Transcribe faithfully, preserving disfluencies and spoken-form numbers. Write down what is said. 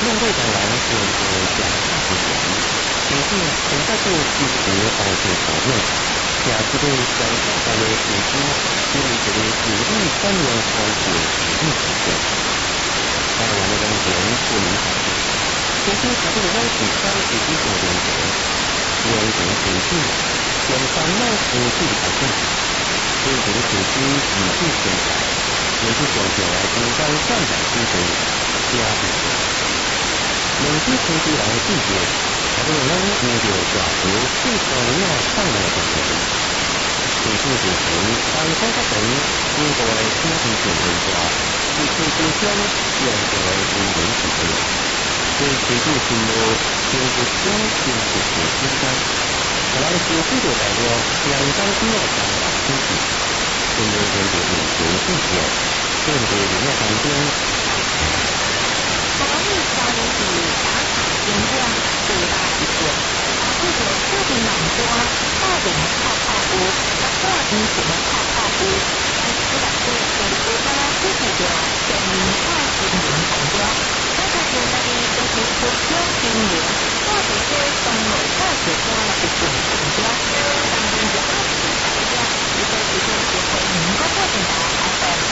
面对台湾全国加大资源，并且全国都支持欧洲讨论，也这个相关单位提出，因为这个独立三年后的独立实现。台湾的人权不能排除，其实它这个问题三十几多年前，人权情绪将烦恼持续改变，对这个情绪持续存在，也是强调来主张善良之中加以保护。两支持续来的季节，它这个人遇到抓住最重要上来的人。提出之前，当中国人应该经济性文化，是推动将用在人文之中，对提出进入经济中经济的应该，可能是这个材料相当需要强大经济，进入人的民族世界，面对人的当中。 台湾的家庭是打卡经验最大一个，把这个特别难多，到底靠靠屋，那挂进去的靠靠屋。